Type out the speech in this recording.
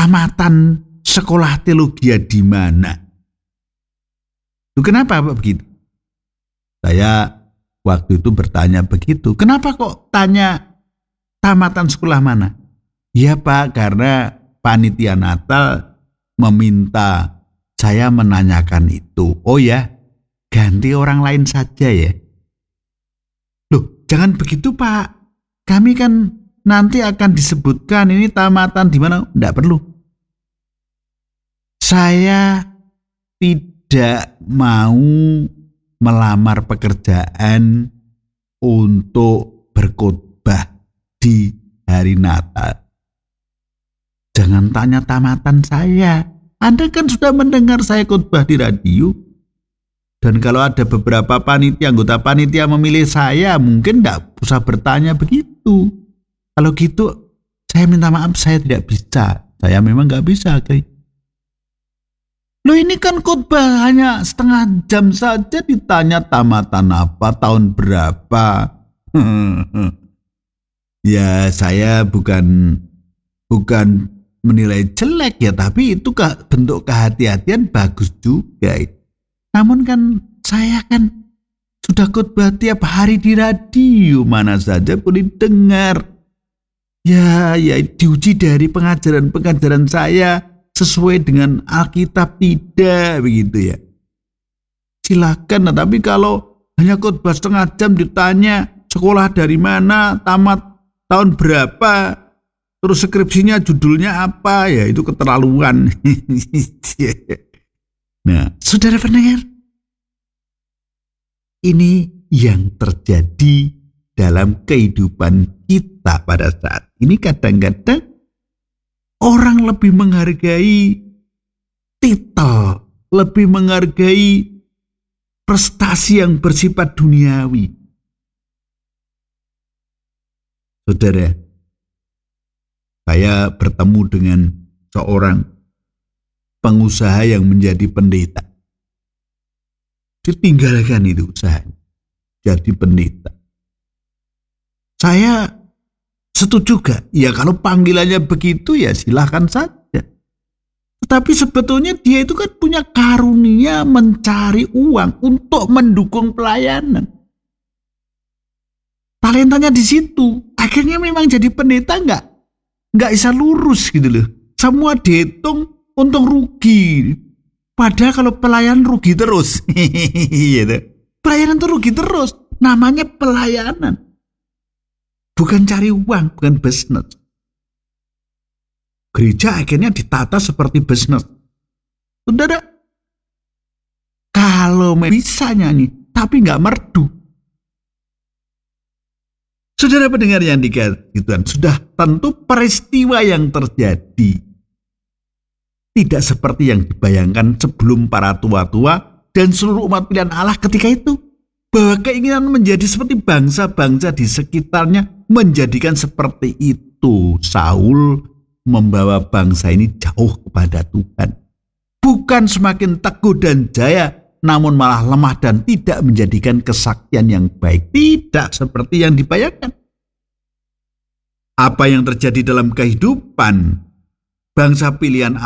tamatan sekolah teologi di mana? Itu kenapa Pak begitu? Saya waktu itu bertanya begitu. Kenapa kok tanya tamatan sekolah mana? Ya Pak, karena panitia Natal meminta saya menanyakan itu. Oh ya, ganti orang lain saja ya. Loh, jangan begitu Pak. Kami kan nanti akan disebutkan ini tamatan di mana. Tidak perlu. Saya tidak mau melamar pekerjaan untuk berkhotbah di hari Natal. Jangan tanya tamatan saya. Anda kan sudah mendengar saya khotbah di radio. Dan kalau ada beberapa anggota panitia memilih saya, mungkin tidak usah bertanya begitu. Kalau gitu, saya minta maaf, saya tidak bisa. Saya memang nggak bisa, guys. Loh, ini kan khotbah hanya setengah jam saja ditanya tamatan apa, tahun berapa. Ya, saya bukan menilai jelek ya, tapi itu bentuk kehati-hatian bagus juga. Namun kan saya kan sudah khotbah tiap hari di radio, mana saja boleh dengar. Ya diuji dari pengajaran saya sesuai dengan Alkitab tidak begitu ya. Silakan, tapi kalau hanya khotbah setengah jam ditanya sekolah dari mana, tamat tahun berapa, terus skripsinya judulnya apa, ya itu keterlaluan. Nah, saudara pendengar, ini yang terjadi dalam kehidupan kita pada saat ini. Kadang-kadang orang lebih menghargai titel, lebih menghargai prestasi yang bersifat duniawi. Saudara, saya bertemu dengan seorang pengusaha yang menjadi pendeta. Ditinggalkan itu usahanya, jadi pendeta. Saya setuju gak? Ya kalau panggilannya begitu ya silahkan saja. Tetapi sebetulnya dia itu kan punya karunia mencari uang untuk mendukung pelayanan. Talentanya di situ. Akhirnya memang jadi pendeta nggak bisa lurus gitu loh. Semua dihitung untung rugi. Padahal kalau pelayanan rugi terus. Pelayanan tuh rugi terus. Namanya pelayanan. Bukan cari uang, bukan bisnis. Gereja akhirnya ditata seperti bisnis. Saudara, kalau bisa nyanyi, tapi nggak merdu. Saudara pendengar yang dikasihi Tuhan, sudah tentu peristiwa yang terjadi tidak seperti yang dibayangkan sebelum para tua-tua dan seluruh umat pilihan Allah ketika itu. Bahwa keinginan menjadi seperti bangsa-bangsa di sekitarnya menjadikan seperti itu. Saul membawa bangsa ini jauh kepada Tuhan. Bukan semakin teguh dan jaya, namun malah lemah dan tidak menjadikan kesaktian yang baik. Tidak seperti yang dibayangkan. Apa yang terjadi dalam kehidupan bangsa pilihan